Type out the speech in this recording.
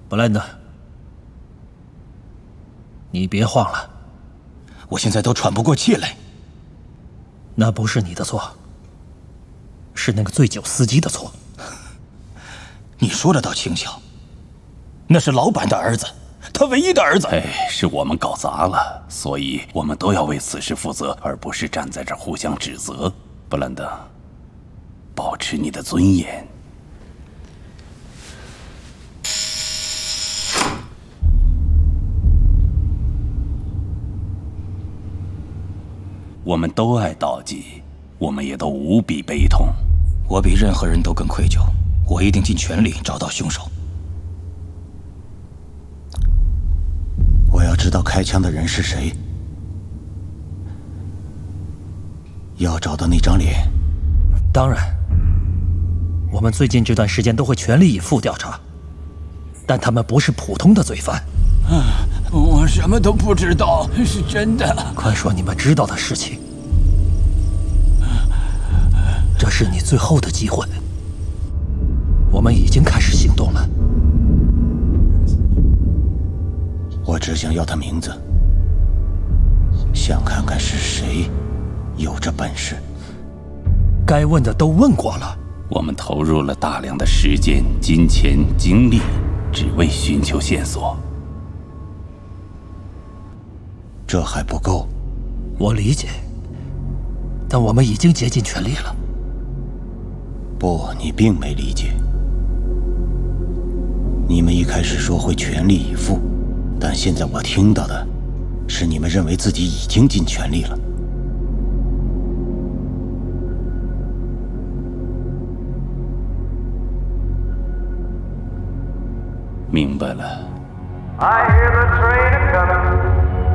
布兰德，你别慌了， 我现在都喘不过气来。 那不是你的错，是那个醉酒司机的错。 你说的倒轻巧，那是老板的儿子，他唯一的儿子。 是我们搞砸了，所以我们都要为此事负责，而不是站在这儿互相指责。布兰德，保持你的尊严。我们都爱妒忌，我们也都无比悲痛。 我比任何人都更愧疚，我一定尽全力找到凶手。我要知道开枪的人是谁，要找到那张脸。 当然，我们最近这段时间都会全力以赴调查，但他们不是普通的罪犯。 我什么都不知道，是真的。 快说你们知道的事情，这是你最后的机会。我们已经开始行动了。 我只想要他名字，想看看是谁有这本事。 该问的都问过了。 我们投入了大量的时间、金钱、精力，只为寻求线索。 这还不够。 我理解，但我们已经竭尽全力了。 不，你并没理解。你们一开始说会全力以赴，但现在我听到的是你们认为自己已经尽全力了。 明白了。 I hear the train a-comin'.